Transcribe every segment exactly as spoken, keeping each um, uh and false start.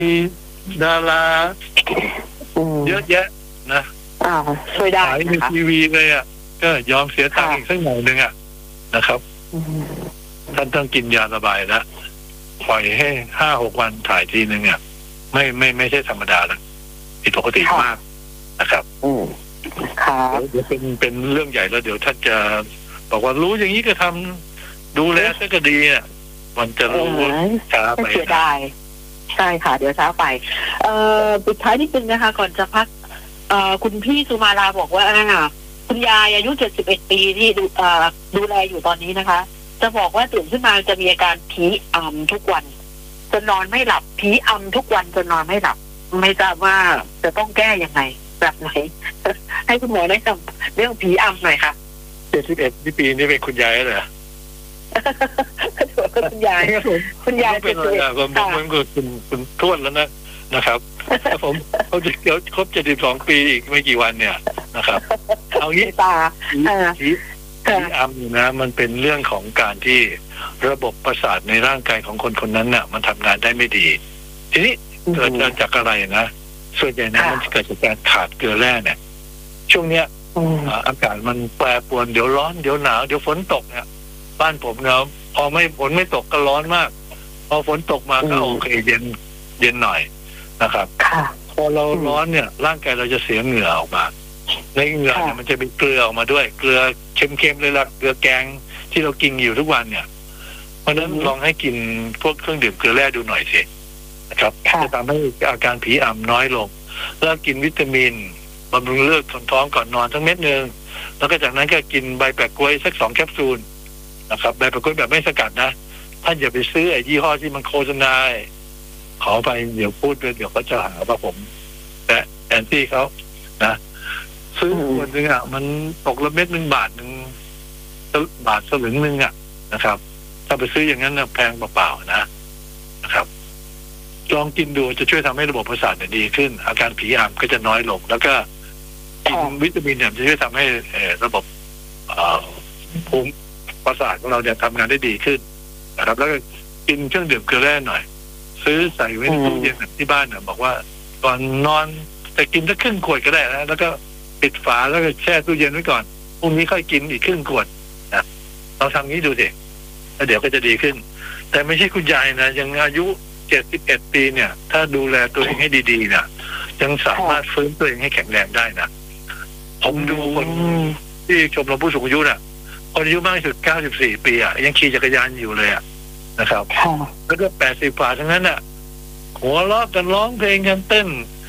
มีดาราเยอะแยะนะอ่าช่วยได้ขายในทีวีเลยอ่ะก็ยอมเสียตังค์อีกสักหน่อยหนึ่งอ่ะนะครับท่านต้องกินยาระบายแล้วปล่อยให้ห้าหกวันถ่ายทีนึงอ่ะไม่ไม่ไม่ใช่ธรรมดาแล้วผิดปกติมากนะครับอืมครับเดี๋ยวเป็นเป็นเรื่องใหญ่แล้วเดี๋ยวท่านจะบอกว่ารู้อย่างนี้ก็ทำดูแลซะก็ดีอ่ะมันจะรู้ช้าไปเสียดายใช่ค่ะเดี๋ยวช้าไปเอ่อปิดท้ายนิดนึงนะคะก่อนจะพักเอ่อคุณพี่สุมาลาบอกว่าคุณยายอายุเจ็ดสิบเอ็ดปีที่ดูเอ่อดูแลอยู่ตอนนี้นะคะจะบอกว่าตื่นขึ้นมาจะมีอาการผีอำทุกวันจนนอนไม่หลับผีอำทุกวันจนนอนไม่หลับไม่ทราบว่าจะต้องแก้ยังไงแบบไหนให้คุณหมอได้นำเรื่องผีอำหน่อยค่ะเจ็ดสิบเอ็ดปีนี่เป็นคุณยายเหรอคุณยายคุณยายเป็นอะไรอ่ะผมผมก็คุณคุณทวดแล้วนะนะครับผมเขาจะเดี๋ยวครบเจ็ดสิบสองปีอีกไม่กี่วันเนี่ยนะครับเอางี้ตาผีอำนะมันเป็นเรื่องของการที่ระบบประสาทในร่างกายของคนคนนั้นน่ะมันทำงานได้ไม่ดีทีนี้เกิดจากอะไรนะส่วนใหญ่นะมันเกิดจากการขาดเกลือแร่เนี่ยช่วงเนี้ยอากาศมันแปรปรวนเดี๋ยวร้อนเดี๋ยวหนาวเดี๋ยวฝนตกเนี่ยบ้านผมเนาะพอไม่ฝนไม่ตกก็ร้อนมากพอฝนตกมาก็โอเคเย็นเย็นหน่อยนะครับพอเราร้อนเนี่ยร่างกายเราจะเสียเหงื่อออกมาในเหงื่อเนี่ยมันจะมีเกลือออกมาด้วยเกลือเค็มๆเลยล่ะเกลือแกงที่เรากินอยู่ทุกวันเนี่ยเพราะฉะนั้นลองให้กินพวกเครื่องดื่มเกลือแร่ดูหน่อยสินะครับจะทำให้อาการผีอำน้อยลงแล้วกินวิตามินบำรุงเลือดทนท้องก่อนนอนสักเม็ดนึงแล้วก็จากนั้นก็กินใบแปะกล้วยสักสองแคปซูลนะครับใบแปะกล้วยแบบไม่สกัดนะท่านอย่าไปซื้อไอ้ยี่ห้อที่มันโฆษณาขอไปเดี๋ยวพูดเดี๋ยวเขาจะหาว่าผมแต่แอนตี้เขานะซื้อคนหนึ่งอ่ะมันตกละเม็ดหนึ่งบาทหนึ่งบาทสลึงหนึ่งอ่ะนะครับถ้าไปซื้ออย่างนั้นนะแพงเปล่าๆนะนะครับลองกินดูจะช่วยทำให้ระบบประสาทเนี่ยดีขึ้นอาการผีอำก็จะน้อยลงแล้วก็กินวิตามินเนี่ยจะช่วยทำให้ระบบภูมิประสาทของเราเนี่ยทำงานได้ดีขึ้นนะครับแล้วก็กินเครื่องดื่มเกลือแร่หน่อยซื้อใส่ไว้ในตู้เย็นที่บ้านเนี่ยบอกว่าก่อนนอนจะกินสักครึ่งขวดก็ได้นะแล้วก็ปิดฝาแล้วก็แช่ตู้เย็นไว้ก่อนพรุ่งนี้ค่อยกินอีกครึ่งขวดนะเราทำงี้ดูสิแล้วเดี๋ยวก็จะดีขึ้นแต่ไม่ใช่คุณยายนะยังอายุเจ็ดสิบเอ็ดปีเนี่ยถ้าดูแลตัวเองให้ดีๆเนี่ยยังสามารถฟื้นตัวเองให้แข็งแรงได้นะผมดูคนที่ชมรมผู้สูงอายุน่ะคนอายุมากที่สุดเก้าสิบสี่ปีอ่ะยังขี่จักรยานอยู่เลยอ่ะนะครับแล้วก็แปดสิบกว่าทั้งนั้นอ่ะหัวเราะกันร้องเพลงกันเต้น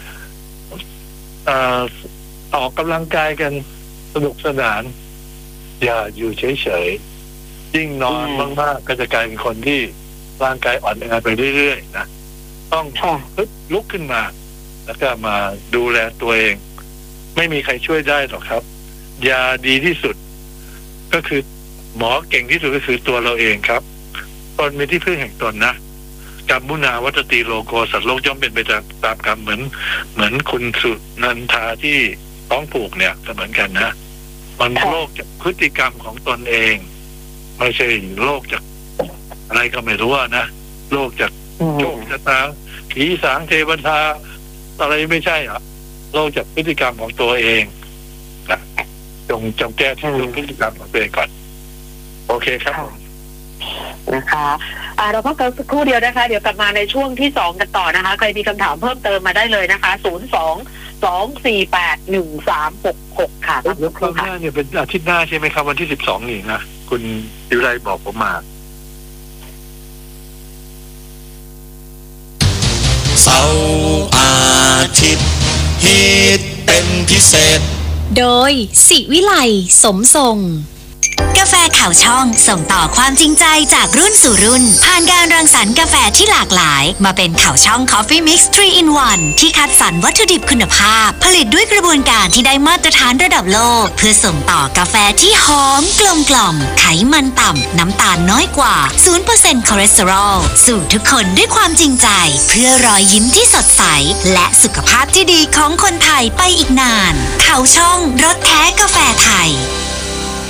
ออกกำลังกายกันสนุกสนานอย่าอยู่เฉยๆยิ่งนอนมากๆก็จะกลายเป็นคนที่ร่างกายอ่อนแอไปเรื่อยๆนะต้องลุกขึ้นมาแล้วก็มาดูแลตัวเองไม่มีใครช่วยได้หรอกครับยาดีที่สุดก็คือหมอเก่งที่สุดก็คือตัวเราเองครับตนเป็นที่พึ่งแห่งตนนะกรรมมุนาวัตติโลโกสัตว์โลกย่อมเป็นไปตามกรรมเหมือนเหมือนคุณสุนันทาที่ต้องผูกเนี่ยก็เหมือนกันนะมันโลกจากพฤติกรรมของตนเองไม่ใช่โลกจากอะไรก็ไม่รู้นะโลกจากโชคชะตาผีสางเทวดาอะไรไม่ใช่อ่ะโลกจากพฤติกรรมของตัวเองนะจงจงแก้ที่พฤติกรรมของตัวเองก่อนโอเคครับนะคะอ่าเราพักกันสักครู่เดียวนะคะเดี๋ยวกลับมาในช่วงที่สองกันต่อนะคะใครมีคำถามเพิ่มเติมมาได้เลยนะคะศูนย์สองสองสี่แปดหนึ่งสามหกหกค่ะแล้วครั้งหน้าเนี่ยเป็นอาทิตย์หน้าใช่ไหมครับวันที่สิบสองนี่นะคุณดิวไลบอกผมมาเสาร์อาทิตย์ฮิตเป็นพิเศษโดยศิวิไลสมทรงกาแฟข่าวช่องส่งต่อความจริงใจจากรุ่นสู่รุ่นผ่านการรังสรรค์กาแฟที่หลากหลายมาเป็นข่าวช่อง Coffee Mix ทรี in วัน ที่คัดสรรวัตถุดิบคุณภาพผลิตด้วยกระบวนการที่ได้มาตรฐานระดับโลกเพื่อส่งต่อกาแฟที่หอมกลมกล่อมไขมันต่ำน้ำตาลน้อยกว่า ศูนย์เปอร์เซ็นต์ คอเลสเตอรอลสู่ทุกคนด้วยความจริงใจเพื่อรอยยิ้มที่สดใสและสุขภาพที่ดีของคนไทยไปอีกนานข่าวช่องรสแท้กาแฟไทย